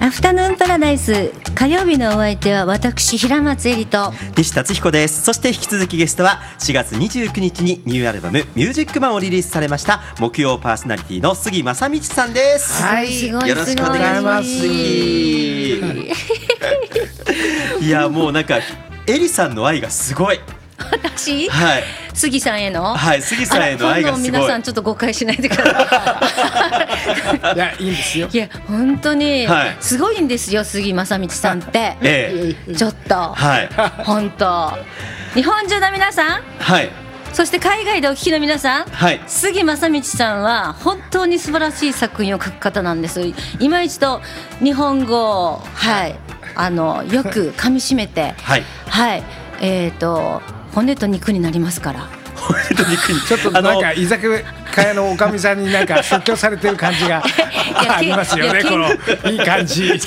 アフタヌーンパラダイス、火曜日のお相手は私平松絵里と西達彦です。そして引き続きゲストは4月29日にニューアルバムミュージックマンをリリースされました木曜パーソナリティの杉正道さんです。 はい、よろしくお願いします。いやもうなんかエリさんの愛がすごい。 私、 はい、 杉さんへの、 はい、杉さんへの愛がすごい。 皆さんちょっと誤解しないでください。 いや、いいんですよ。 いや本当にすごいんですよ、杉正道さんって、ちょっと、はい、本当日本中の皆さん、はい、そして海外でお聞きの皆さん、はい、杉正道さんは本当に素晴らしい作品を書く方なんです。今一度日本語を、はい、よく噛み締めて、はい、はい、骨と肉になりますから。 ちょっとなんか居酒屋のおかみさんになんか即興されてる感じがありますよね。このいい感じ。